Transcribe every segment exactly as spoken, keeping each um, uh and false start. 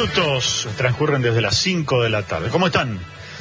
minutos transcurren desde las cinco de la tarde. ¿Cómo están?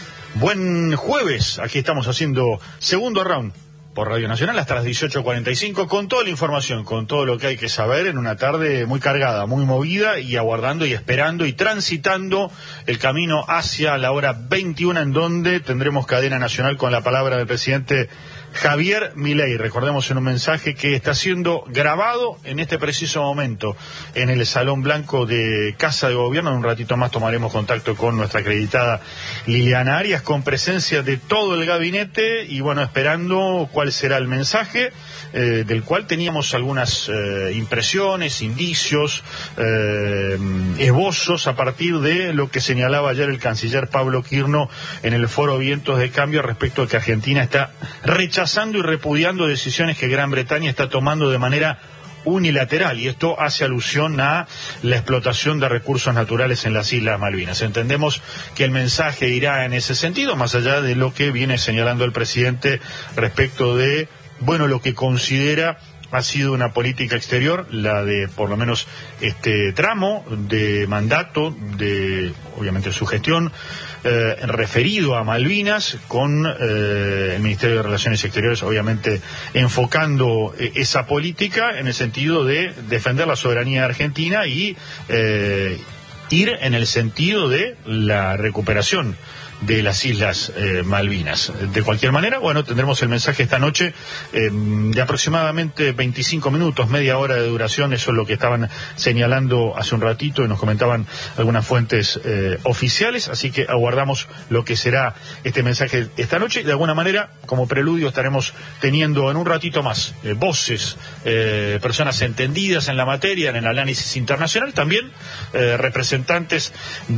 Buen jueves. Aquí estamos haciendo segundo round por Radio Nacional hasta las dieciocho cuarenta y cinco con toda la información, con todo lo que hay que saber en una tarde muy cargada, muy movida y aguardando y esperando y transitando el camino hacia la hora veintiuna, en donde tendremos cadena nacional con la palabra del presidente Javier Milei. Recordemos en un mensaje que está siendo grabado en este preciso momento en el Salón Blanco de Casa de Gobierno. En un ratito más tomaremos contacto con nuestra acreditada Liliana Arias, con presencia de todo el gabinete y bueno, esperando cuál será el mensaje, eh, del cual teníamos algunas eh, impresiones, indicios, eh, esbozos a partir de lo que señalaba ayer el canciller Pablo Quirno en el foro Vientos de Cambio respecto a que Argentina está rechazando rechazando y repudiando decisiones que Gran Bretaña está tomando de manera unilateral, y esto hace alusión a la explotación de recursos naturales en las Islas Malvinas. Entendemos que el mensaje irá en ese sentido, más allá de lo que viene señalando el presidente respecto de, bueno, lo que considera ha sido una política exterior, la de por lo menos este tramo de mandato de, obviamente, su gestión, eh, referido a Malvinas, con eh, el Ministerio de Relaciones Exteriores, obviamente, enfocando eh, esa política en el sentido de defender la soberanía argentina y eh, ir en el sentido de la recuperación de las Islas eh, Malvinas. De cualquier manera, bueno, tendremos el mensaje esta noche eh, de aproximadamente veinticinco minutos, media hora de duración. Eso es lo que estaban señalando hace un ratito y nos comentaban algunas fuentes eh, oficiales, así que aguardamos lo que será este mensaje esta noche. De alguna manera, como preludio, estaremos teniendo en un ratito más eh, voces, eh, personas entendidas en la materia, en el análisis internacional, también eh, representantes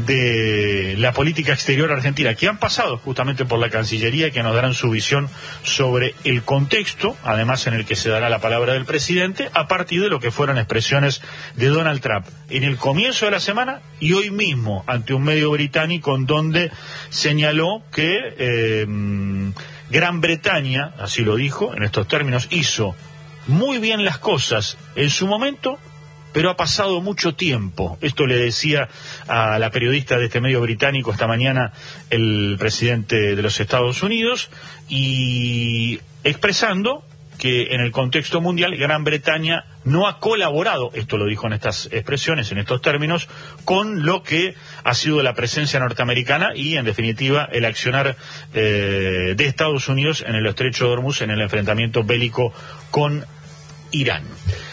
de la política exterior argentina, que han pasado justamente por la Cancillería y que nos darán su visión sobre el contexto, además en el que se dará la palabra del presidente, a partir de lo que fueron expresiones de Donald Trump en el comienzo de la semana y hoy mismo ante un medio británico, en donde señaló que eh, Gran Bretaña, así lo dijo en estos términos, hizo muy bien las cosas en su momento, pero ha pasado mucho tiempo. Esto le decía a la periodista de este medio británico esta mañana el presidente de los Estados Unidos, y expresando que en el contexto mundial Gran Bretaña no ha colaborado, esto lo dijo en estas expresiones, en estos términos, con lo que ha sido la presencia norteamericana y, en definitiva, el accionar eh, de Estados Unidos en el estrecho de Hormuz, en el enfrentamiento bélico con Irán.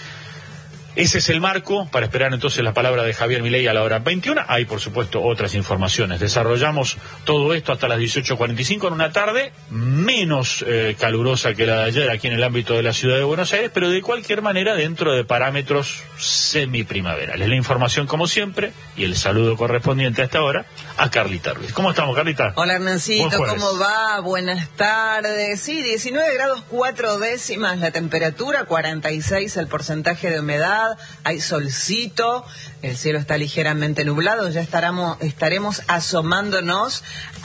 Ese es el marco para esperar entonces la palabra de Javier Milei a la hora veintiuna. Hay, por supuesto, otras informaciones. Desarrollamos todo esto hasta las dieciocho cuarenta y cinco en una tarde menos eh, calurosa que la de ayer aquí en el ámbito de la ciudad de Buenos Aires, pero de cualquier manera dentro de parámetros semiprimaverales. La información, como siempre, y el saludo correspondiente a esta hora a Carlita Ruiz. ¿Cómo estamos, Carlita? Hola, Hernancito, ¿cómo va? Buenas tardes. Sí, diecinueve grados cuatro décimas la temperatura, cuarenta y seis el porcentaje de humedad. Hay solcito, el cielo está ligeramente nublado, ya estaremos, estaremos asomándonos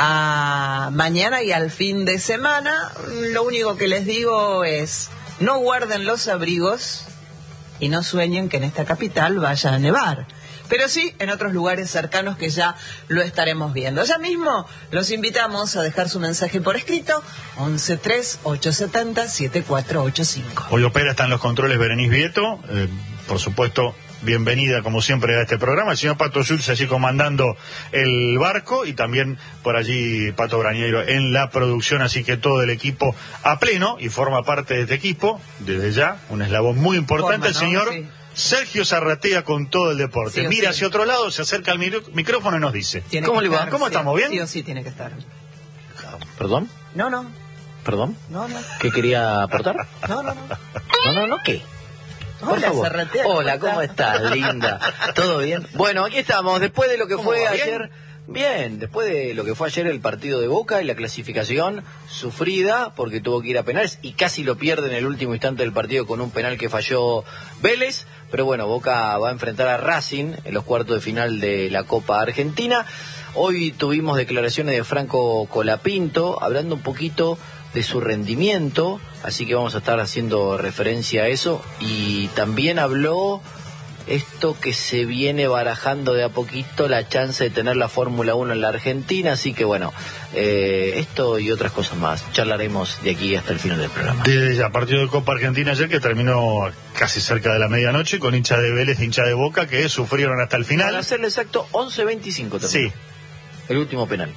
a mañana y al fin de semana. Lo único que les digo es, no guarden los abrigos y no sueñen que en esta capital vaya a nevar. Pero sí en otros lugares cercanos que ya lo estaremos viendo. Ya mismo los invitamos a dejar su mensaje por escrito, once tres ocho siete cero siete cuatro ocho cinco. Hoy opera, están los controles Berenice Vieto, eh, por supuesto, bienvenida como siempre a este programa. El señor Pato Schultz allí comandando el barco, y también por allí Pato Brañeiro en la producción, así que todo el equipo a pleno y forma parte de este equipo, desde ya, un eslabón muy importante. Forma, ¿no? El señor... Sí. Sergio Zarratea con todo el deporte. Sí, mira sí. hacia otro lado, se acerca al micrófono y nos dice. Tiene ¿Cómo le va? Estar, ¿Cómo sí. estamos? ¿Bien? Sí o sí tiene que estar. ¿Perdón? No, no. ¿Perdón? No, no. ¿Qué quería aportar? No, no, no. No, no, no, ¿qué? Por Hola, favor. Zarratea. Hola, ¿cómo estás, linda? ¿Todo bien? Bueno, aquí estamos, después de lo que fue ayer... Bien, después de lo que fue ayer el partido de Boca y la clasificación sufrida, porque tuvo que ir a penales y casi lo pierde en el último instante del partido con un penal que falló Vélez, pero bueno, Boca va a enfrentar a Racing en los cuartos de final de la Copa Argentina. Hoy tuvimos declaraciones de Franco Colapinto, hablando un poquito de su rendimiento, así que vamos a estar haciendo referencia a eso, y también habló esto que se viene barajando de a poquito, la chance de tener la Fórmula uno en la Argentina, así que bueno, eh, esto y otras cosas más, charlaremos de aquí hasta el final del programa. Desde ya, partido de Copa Argentina ayer que terminó casi cerca de la medianoche, con hincha de Vélez e hincha de Boca que sufrieron hasta el final. Para serle exacto, once veinticinco terminó. Sí. El último penal.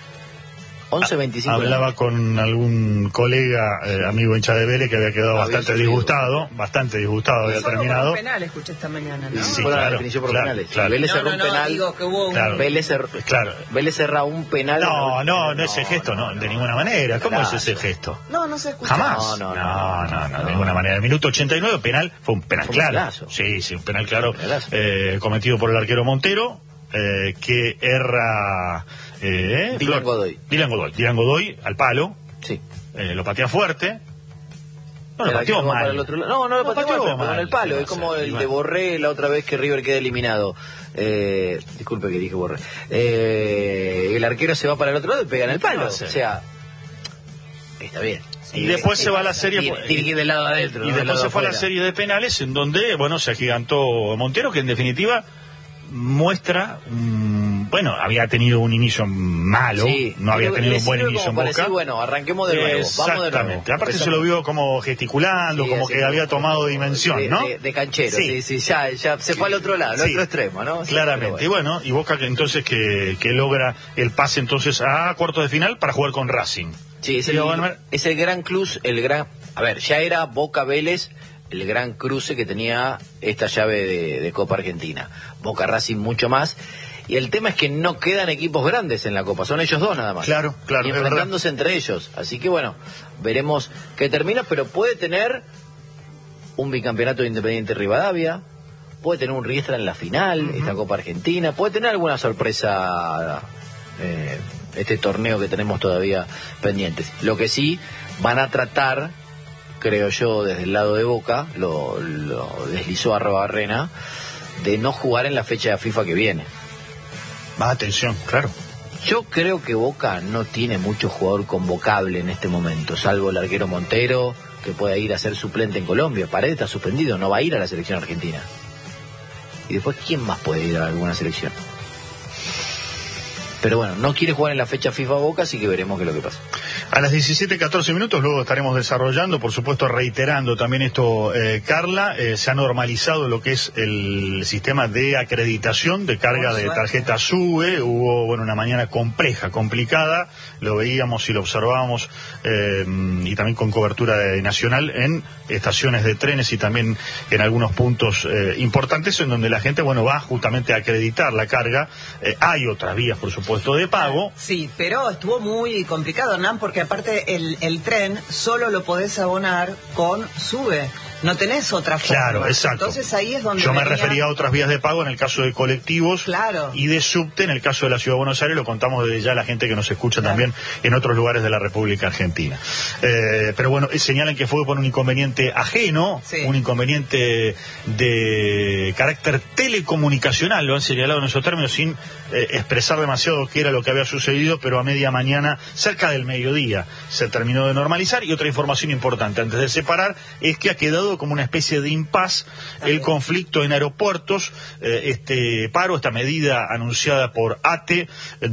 once veinticinco. Hablaba con algún colega, eh, amigo hincha de Vélez, que había quedado había bastante sufrido. disgustado, bastante disgustado, había terminado. Por penal, escuché esta mañana, ¿no? Sí, Fue la claro, definición por claro, penales. claro. Vélez No, cerró no, un no, penal. digo que hubo un... Claro. Vélez, cerró, Claro. Vélez cerró un penal. No, no, no ese gesto, no, de ninguna manera. ¿Cómo es ese gesto? No, no se escucha. Jamás. No, no, no, no, no, no. de ninguna manera. El minuto ochenta y nueve, penal, fue un penal Fue un claro. penalazo. Sí, sí, un penal claro, Un penalazo. eh, cometido por el arquero Montero, eh, que erra... Eh, Dylan Flor- Godoy. Dylan Godoy. Dylan Godoy al palo, Sí. eh, lo patea fuerte. No, lo El pateó arquero va mal. para el otro lado. No, no lo Lo pateó, pateó mal, pero mal, con el palo. sí, Es como sí, el de bueno. Borré la otra vez que River queda eliminado. Eh, disculpe que dije Borré. Eh, el arquero se va para el otro lado y pega en el palo. No O sé. sea, está bien. Y después se va a la serie... Tiene, tiene que ir del lado de adentro. Y no del después lado se fue a la afuera. serie de penales en donde, bueno, se agigantó Montero, que en definitiva muestra, mmm, bueno, había tenido un inicio malo, Sí, no había le- tenido le un buen sirve inicio en como para Boca. decir, bueno, arranquemos de nuevo, vamos de nuevo. Exactamente. Aparte se Empezamos. lo vio como gesticulando, Sí, como así que como- había tomado dimensión, de, ¿no? De, de canchero, Sí. sí, sí, ya, ya se fue al otro lado, al Sí. otro extremo, ¿no? Sí, Claramente. pero Y bueno, y Boca que entonces que, que logra el pase entonces a cuartos de final para jugar con Racing. Sí, es Y el, lo van a ver. es el gran cruz, el gran... A ver, ya era Boca Vélez el gran cruce que tenía esta llave de, de Copa Argentina. Boca Racing mucho más. Y el tema es que no quedan equipos grandes en la Copa, son ellos dos nada más. Claro, claro, Y es enfrentándose entre ellos. Así que bueno, veremos qué termina, pero puede tener un bicampeonato de Independiente Rivadavia, puede tener un Riestra en la final, uh-huh. esta Copa Argentina, puede tener alguna sorpresa... Eh, este torneo que tenemos todavía pendientes. Lo que sí van a tratar, creo yo, desde el lado de Boca, lo, lo deslizó Arrobarrena, de no jugar en la fecha de FIFA que viene. Más atención, claro. Yo creo que Boca no tiene mucho jugador convocable en este momento, salvo el arquero Montero, que puede ir a ser suplente en Colombia. Paredes está suspendido, no va a ir a la selección argentina. Y después, ¿quién más puede ir a alguna selección? Pero bueno, no quiere jugar en la fecha FIFA Boca, así que veremos qué es lo que pasa. A las diecisiete catorce minutos, luego estaremos desarrollando, por supuesto reiterando también esto, eh, Carla, eh, se ha normalizado lo que es el sistema de acreditación de carga de tarjeta SUBE. Hubo, bueno, una mañana compleja, complicada, lo veíamos y lo observábamos, eh, y también con cobertura de, nacional en estaciones de trenes y también en algunos puntos eh, importantes en donde la gente, bueno, va justamente a acreditar la carga. Eh, hay otras vías, por supuesto, de pago. Sí, pero estuvo muy complicado, Hernán, porque aparte el, el tren solo lo podés abonar con SUBE. No tenés otra forma. Claro, exacto. Entonces ahí es donde yo me venía... refería a otras vías de pago en el caso de colectivos, claro, y de subte en el caso de la Ciudad de Buenos Aires. Lo contamos desde ya a la gente que nos escucha, claro, también en otros lugares de la República Argentina. Eh, pero bueno, señalan que fue por un inconveniente ajeno, sí, un inconveniente de carácter telecomunicacional, lo han señalado en esos términos sin eh, expresar demasiado qué era lo que había sucedido, pero a media mañana, cerca del mediodía, se terminó de normalizar. Y otra información importante antes de separar es que ha quedado como una especie de impas el conflicto en aeropuertos, eh, este paro, esta medida anunciada por ATE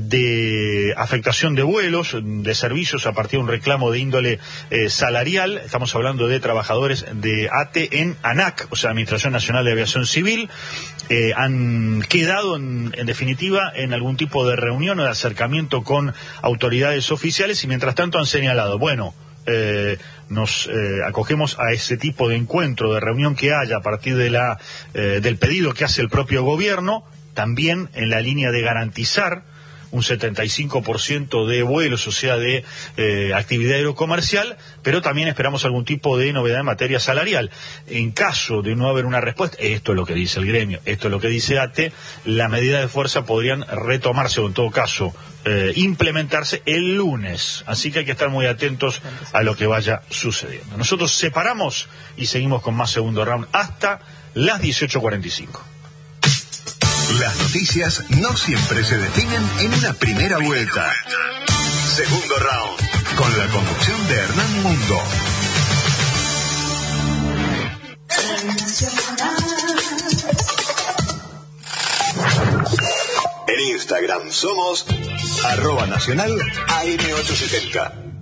de afectación de vuelos, de servicios a partir de un reclamo de índole eh, salarial. Estamos hablando de trabajadores de ATE en ANAC, o sea, Administración Nacional de Aviación Civil. Eh, han quedado en, en definitiva en algún tipo de reunión o de acercamiento con autoridades oficiales, y mientras tanto han señalado, bueno, Eh, nos eh, acogemos a ese tipo de encuentro, de reunión que haya a partir de la eh, del pedido que hace el propio gobierno, también en la línea de garantizar un setenta y cinco por ciento de vuelos, o sea, de eh, actividad aerocomercial, pero también esperamos algún tipo de novedad en materia salarial. En caso de no haber una respuesta, esto es lo que dice el gremio, esto es lo que dice ATE, la medida de fuerza podrían retomarse o en todo caso eh, implementarse el lunes. Así que hay que estar muy atentos a lo que vaya sucediendo. Nosotros separamos y seguimos con más segundo round hasta las dieciocho cuarenta y cinco. Las noticias no siempre se definen en una primera vuelta. Segundo round, con la conducción de Hernán Mundo. Instagram somos arroba nacional A M ochocientos setenta.